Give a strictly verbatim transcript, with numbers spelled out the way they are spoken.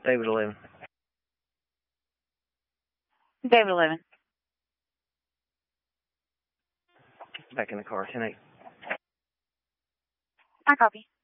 David eleven. David eleven. Back in the car, ten eight. I copy.